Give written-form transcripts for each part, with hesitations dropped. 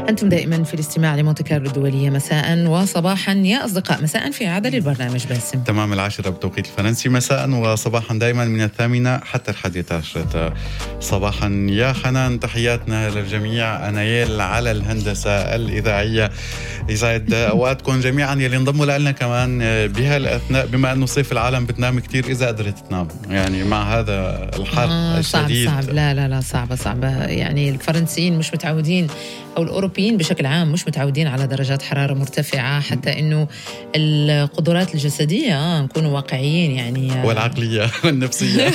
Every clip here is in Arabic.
أنتم دائما في الاستماع لمونتي كارلو الدولية مساء وصباحا يا أصدقاء. مساء في إعادة للبرنامج باسم. تمام 10 بالتوقيت الفرنسي، مساء وصباحا دائما من 8 حتى 11 صباحا يا حنان. تحياتنا للجميع. أنا يال على الهندسة الإذاعية. يسعد أوقاتكم جميعا يلي انضموا لنا كمان بهالأثناء، بما أنه صيف العالم بتنام كتير إذا قدرت تنام، يعني مع هذا الحر الشديد. صعب لا صعبة. يعني الفرنسيين مش متعودين، أو الأوروبيين بشكل عام مش متعودين على درجات حرارة مرتفعة، حتى إنه القدرات الجسدية نكونوا واقعيين يعني والعقلية والنفسية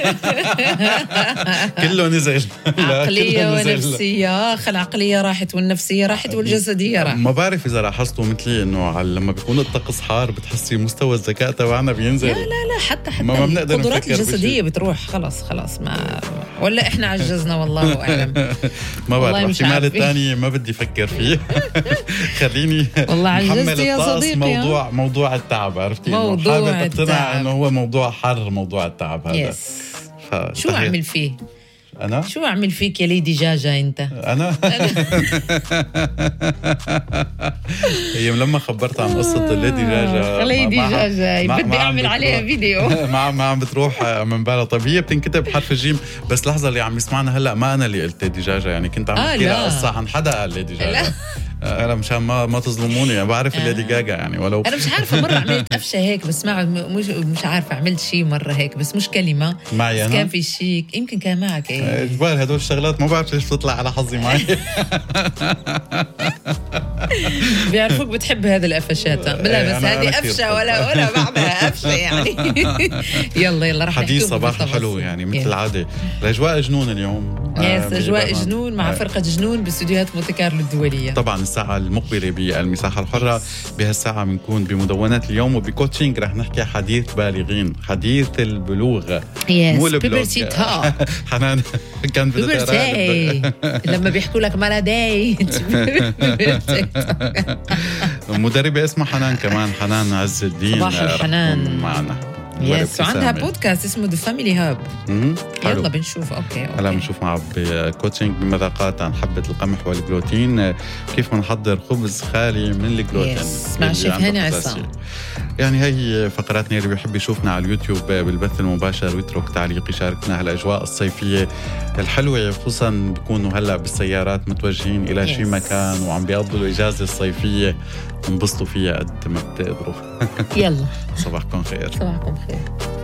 كله نزل. عقلية ونفسية، العقلية راحت والنفسية راحت والجسدية راحت. ما بعرف إذا لاحظتوا مثلي إنه لما بيكون الطقس حار بتحسي مستوى الذكاء تبعنا بينزل. لا حتى القدرات الجسدية بتروح خلاص ما ولا إحنا عجزنا والله أعلم. ما بعرف، الاحتمال الثاني ما بدي أفكر فيه. خليني محمل الطقس موضوع التعب. عرفتي حابة تقتنع إنه هو موضوع حر، موضوع التعب هذا. شو أعمل فيه؟ أنا؟ شو أعمل فيك يا ليدي جاجة أنت؟ أنا؟ هي لما خبرت عن قصة الليدي جاجة ليدي جاجة بدي أعمل عليها فيديو. ما عم بتروح من بالها. طيب هي بتنكتب حرف الجيم، بس لحظة اللي عم يسمعنا هلأ ما أنا اللي قلت ليدي جاجة، يعني كنت عم بحكي لها قصة عن حدا قال ليدي جاجة. أنا مشان ما تظلموني، أنا بعرف الليدي جاجا يعني. ولو أنا مش عارفة، مرة عملت قفشة هيك بس مش عارفة عملت شيء مرة هيك، بس مش كلمة معي أنا. كان في شيء يمكن كان معك. جبال هدول الشغلات ما بعرف ليش بتطلع على حظي معي. بيعرفوك بتحب هذه القفشات. بلا بس هذه قفشة ولا بعدها قفشة يعني. يلا راح حديث صباح حلو يعني مثل العادة. الأجواء جنون اليوم. أجواء جنون مع فرقة جنون باستديوهات مونتي كارلو الدولية. طبعا الساعة المقبلة بالمساحة الحرة، بهالساعة بنكون بمدونات اليوم وبكوتشينج. رح نحكي حديث بالغين، حديث البلوغ. مو البلوغ. حنان كان بدها لما بيحكوا لك مالا دايت. مدربة اسمها حنان كمان، حنان عز الدين. صباح الحنان معنا. يس، وعندها بودكاست اسمه The Family Hub. يلا بنشوف. أوكي. هلا بنشوف مع بكوتشنج بمذاقات عن حبة القمح والجلوتين، كيف نحضر خبز خالي من الجلوتين مع شيف هاني عصام. يعني هي فقراتنا اللي بيحب يشوفنا على اليوتيوب بالبث المباشر ويترك تعليق يشاركنا هالأجواء الصيفية الحلوة، خصوصا بيكونوا هلا بالسيارات متوجهين إلى شي مكان وعم بيقضوا الإجازة الصيفية، انبسطوا فيها قد ما بتقدروا. يلا صباحكم خير. صباحكم خير.